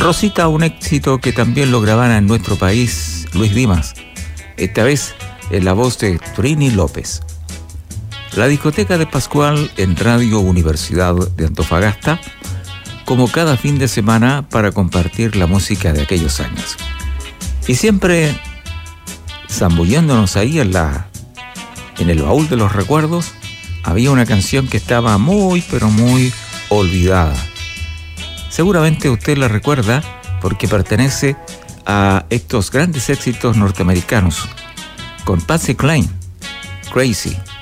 Rosita, un éxito que también lo grabara en nuestro país Luis Dimas, esta vez en la voz de Trini López. La discoteca de Pascual en Radio Universidad de Antofagasta, como cada fin de semana para compartir la música de aquellos años. Y siempre zambulléndonos ahí en el baúl de los recuerdos, había una canción que estaba muy, pero muy olvidada. Seguramente usted la recuerda porque pertenece a estos grandes éxitos norteamericanos, con Patsy Cline, Crazy.